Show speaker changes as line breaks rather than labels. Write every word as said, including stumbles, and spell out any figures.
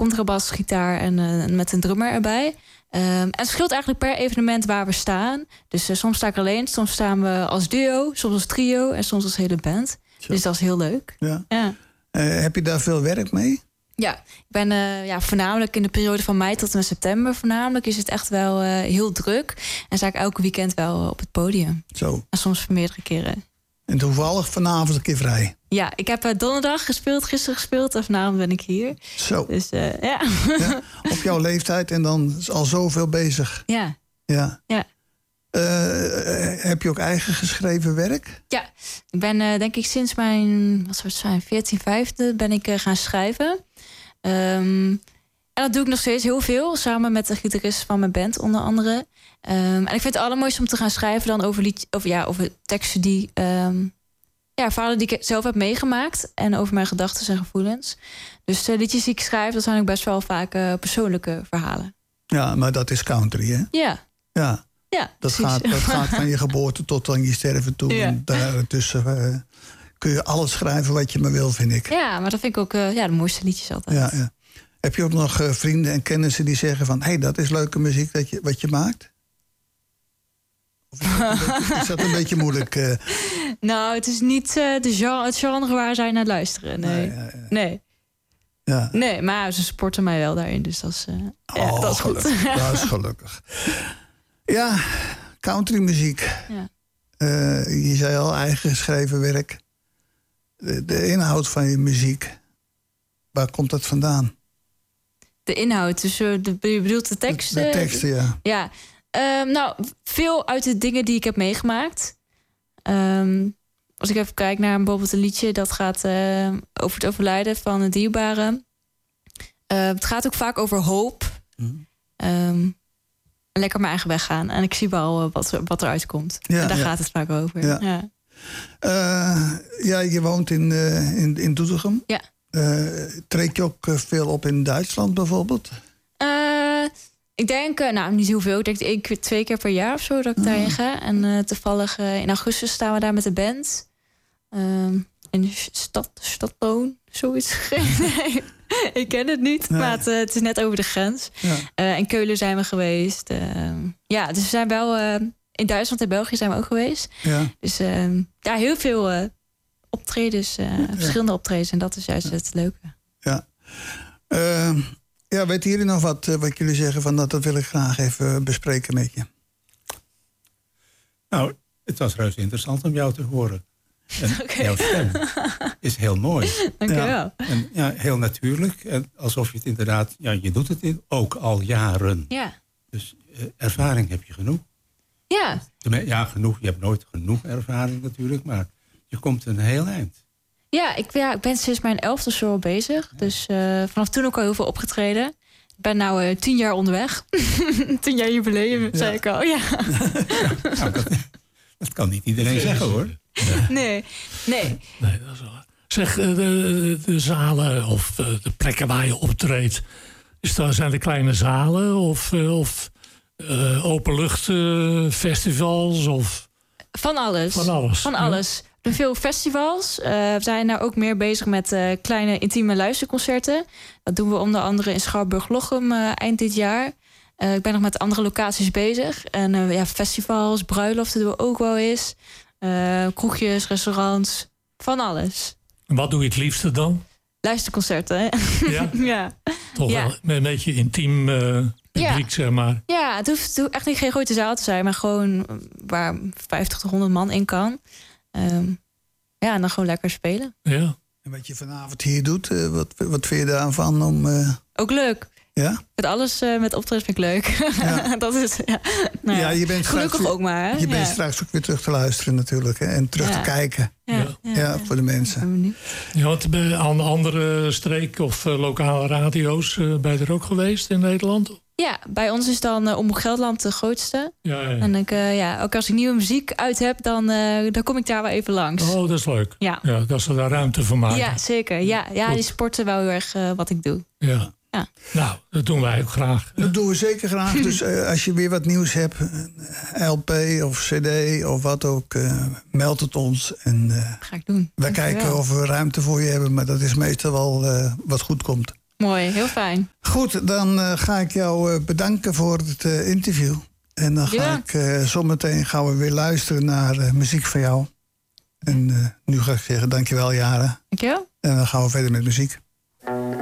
contrabas, gitaar en uh, met een drummer erbij. Um, en het verschilt eigenlijk per evenement waar we staan. Dus uh, soms sta ik alleen, soms staan we als duo, soms als trio en soms als hele band. Zo. Dus dat is heel leuk.
Ja.
Ja.
Uh, heb je daar veel werk mee?
Ja, ik ben uh, ja, voornamelijk in de periode van mei tot en met september voornamelijk is het echt wel uh, heel druk. En sta ik elke weekend wel op het podium.
Zo.
En soms meerdere keren.
En toevallig vanavond een keer vrij.
Ja, ik heb uh, donderdag gespeeld, gisteren gespeeld en vanavond ben ik hier.
Zo.
Dus uh, ja.
ja. Op jouw leeftijd en dan is al zoveel bezig.
Ja.
Ja.
Ja.
Uh, heb je ook eigen geschreven werk?
Ja, ik ben uh, denk ik sinds mijn, wat zou het zijn, veertien, vijfde ben ik uh, gaan schrijven. Um, en dat doe ik nog steeds heel veel, samen met de gitarist van mijn band onder andere. Um, en ik vind het allermooiste om te gaan schrijven dan over, lied, over, ja, over teksten die, um, ja, verhalen die ik zelf heb meegemaakt. En over mijn gedachten en gevoelens. Dus de liedjes die ik schrijf, dat zijn ook best wel vaak uh, persoonlijke verhalen.
Ja, maar dat is country, hè?
Ja.
Ja.
Ja,
dat, gaat, dat gaat van je geboorte tot aan je sterven toe.
Ja.
En daartussen uh, kun je alles schrijven wat je maar wil, vind ik.
Ja, maar dat vind ik ook uh, ja, de mooiste liedjes altijd.
Ja, ja. Heb je ook nog uh, vrienden en kennissen die zeggen van... hé, hey, dat is leuke muziek dat je, wat je maakt? Of is dat een beetje, is dat een beetje moeilijk? Uh...
Nou, het is niet uh, de genre, het genre waar zij naar luisteren. Nee,
ja, ja, ja.
nee.
Ja.
Nee, maar ze sporten mij wel daarin, dus dat is, uh,
oh,
ja, dat is goed.
Dat is gelukkig. Ja, countrymuziek.
Ja.
Uh, je zei al, eigen geschreven werk. De, de inhoud van je muziek, waar komt dat vandaan?
De inhoud, dus uh, de, je bedoelt de teksten?
De, de teksten, ja.
Ja, um, nou, veel uit de dingen die ik heb meegemaakt. Um, als ik even kijk naar bijvoorbeeld een liedje... dat gaat uh, over het overlijden van een dierbare. Uh, het gaat ook vaak over hoop. Mm. Um, lekker mijn eigen weg gaan. En ik zie wel wat, wat eruit komt. Ja, en daar ja. gaat het vaak over. Ja,
ja. Uh, ja je woont in, uh, in, in Doetinchem.
Ja.
Uh, treed je ook veel op in Duitsland bijvoorbeeld?
Uh, ik denk, uh, nou niet heel veel. Ik denk één keer, twee keer per jaar of zo dat ik uh. daarheen ga. En uh, toevallig uh, in augustus staan we daar met de band. Uh, in de stad, Stadloon, zoiets. Nee, ik ken het niet, nee. maar het, uh, het is net over de grens. Ja. Uh, in Keulen zijn we geweest. Uh, ja, dus we zijn wel... Uh, in Duitsland en België zijn we ook geweest. Ja. Dus uh, ja, heel veel uh, optredens, uh, ja. verschillende optredens. En dat is juist ja. het leuke.
Ja. Uh, ja, weten jullie nog wat, uh, wat jullie zeggen? Van dat, dat wil ik graag even bespreken met je.
Nou, het was reuze interessant om jou te horen. En okay. Jouw stem is heel mooi.
Dank je wel.
En ja, heel natuurlijk. En alsof je het inderdaad... Ja, je doet het in, ook al jaren.
Ja.
Dus uh, ervaring heb je genoeg.
Ja.
Ja, genoeg. Je hebt nooit genoeg ervaring natuurlijk. Maar je komt een heel eind.
Ja, ik, ja, ik ben sinds mijn elfde zo al bezig. Ja. Dus uh, vanaf toen ook al heel veel opgetreden. Ik ben nu uh, tien jaar onderweg. tien jaar jubileum, ja. zei ik al. Ja.
Ja, nou, dat, dat kan niet iedereen zeggen, hoor.
Ja. Nee, nee.
Nee, dat is wel. Zeg, de, de, de zalen of de plekken waar je optreedt... Is dat, zijn de kleine zalen of, of uh, openluchtfestivals? Uh, of...
Van alles.
Van alles.
Van alles. Ja. Er veel festivals. Uh, we zijn nou ook meer bezig met uh, kleine intieme luisterconcerten. Dat doen we onder andere in Schouwburg-Lochem uh, eind dit jaar. Uh, ik ben nog met andere locaties bezig. En uh, ja, festivals, bruiloften doen we ook wel eens. Uh, kroegjes, restaurants, van alles.
En wat doe je het liefste dan?
Luisterconcerten, hè? Ja? Ja.
Toch
ja.
wel een beetje intiem uh, publiek, ja. zeg maar.
Ja, het hoeft, het hoeft echt niet geen grote zaal te zijn... maar gewoon waar vijftig tot honderd man in kan. Um, ja, en dan gewoon lekker spelen.
Ja.
En wat je vanavond hier doet, uh, wat, wat vind je daarvan om... Uh...
Ook leuk.
Ja?
Met alles uh, met optreden vind ik leuk. Ja. Dat is, ja. Nou ja,
ja, je bent
gelukkig
straks,
ook maar. Hè?
Je bent
ja.
straks ook weer terug te luisteren natuurlijk. Hè? En terug ja. te kijken.
Ja, ja.
ja, ja voor de mensen.
Ja, want bij andere streken of uh, lokale radio's uh, ben je er ook geweest in Nederland?
Ja, bij ons is dan uh, Omroep Gelderland de grootste.
Ja, ja, ja.
En ik, uh, ja, ook als ik nieuwe muziek uit heb, dan, uh, dan kom ik daar wel even langs.
Oh, dat is leuk.
Ja,
ja dat ze daar ruimte voor maken.
Ja, zeker. Ja, ja die sporten wel heel erg uh, wat ik doe.
Ja.
Ja.
Nou, dat doen wij ook graag.
Dat doen we zeker graag. Dus uh, als je weer wat nieuws hebt, L P of C D of wat ook, uh, meld het ons. En uh,
ga ik doen.
wij kijken of we ruimte voor je hebben, maar dat is meestal wel uh, wat goed komt.
Mooi, heel fijn.
Goed, dan uh, ga ik jou uh, bedanken voor het uh, interview. En dan ga
ja.
ik uh, zometeen gaan we weer luisteren naar uh, muziek van jou. En uh, nu ga ik zeggen dankjewel, Jara.
Dankjewel.
En dan gaan we verder met muziek.